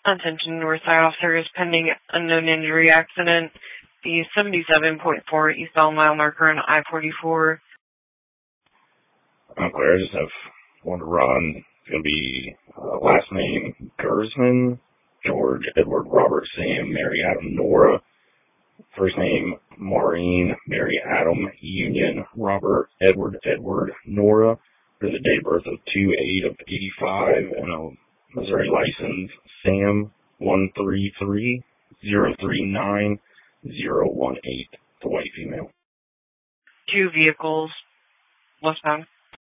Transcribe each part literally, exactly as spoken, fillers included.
Attention Northside officer is pending unknown injury accident. The seventy-seven point four eastbound mile marker on I forty-four. I'm clear. I just have one to run. It's going to be uh, last name Gersman, George, Edward, Robert, Sam, Mary, Adam, Nora. First name Maureen, Mary, Adam, Union, Robert, Edward, Edward, Nora. For the date of birth of two eight of eighty-five, and a Missouri license, Sam one three three zero three nine zero one eight. The white female. Two vehicles. Westbound.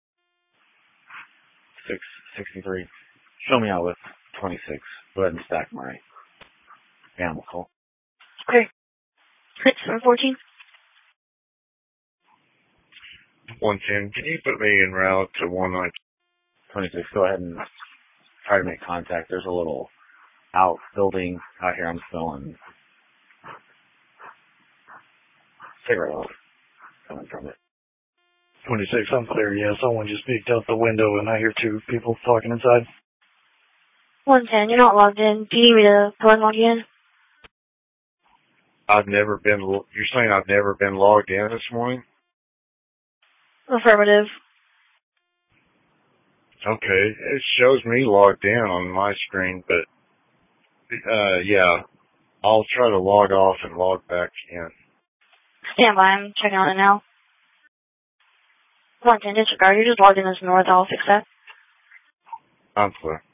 six sixty-three. Show me out with twenty-six. Go ahead and stack my animal call. Okay. six seven fourteen. one ten, can you put me en route to one nine? twenty-six, go ahead and try to make contact. There's a little out building out here I'm filling cigarette off coming from it. twenty-six, I'm clear. Yeah, someone just peeked out the window and I hear two people talking inside. one ten, you're not logged in. Do you need me to go and log you in? I've never been, you're saying I've never been logged in this morning? Affirmative. Okay, it shows me logged in on my screen, but, uh, yeah, I'll try to log off and log back in. Stand by, I'm checking on it now. one ten, disregard, you're just logged in as north, I'll fix that. I'm clear.